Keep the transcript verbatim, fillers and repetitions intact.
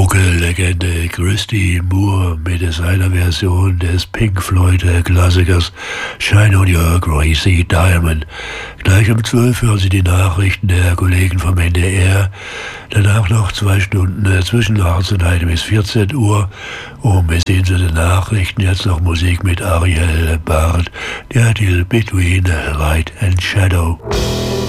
Vocal-Legende Christy Moore mit seiner Version des Pink Floyd-Klassikers Shine on Your Crazy Diamond. Gleich um zwölf hören Sie die Nachrichten der Kollegen vom N D R. Danach noch zwei Stunden zwischen achtzehn bis vierzehn Uhr. Um bis hin zu den Nachrichten jetzt noch Musik mit Ariel Barth, der Titel Between Light and Shadow.